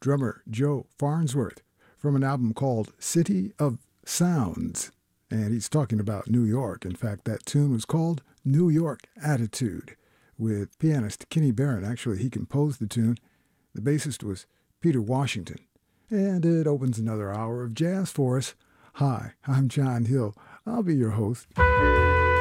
drummer Joe Farnsworth from an album called City of Sounds. And he's talking about New York. In fact, that tune was called New York Attitude with pianist Kenny Barron. Actually, he composed the tune. The bassist was Peter Washington. And it opens another hour of jazz for us. Hi, I'm John Hill. I'll be your host.